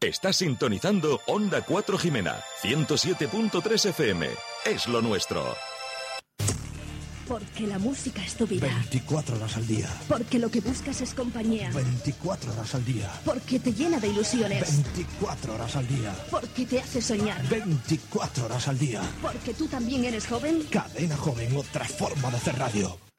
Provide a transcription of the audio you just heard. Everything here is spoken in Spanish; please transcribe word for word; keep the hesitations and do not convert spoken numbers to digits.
Estás sintonizando Onda cuatro Jimena, ciento siete punto tres F M. Es lo nuestro. Porque la música es tu vida. veinticuatro horas al día. Porque lo que buscas es compañía. veinticuatro horas al día. Porque te llena de ilusiones. veinticuatro horas al día. Porque te hace soñar. veinticuatro horas al día. Porque tú también eres joven. Cadena Joven, otra forma de hacer radio.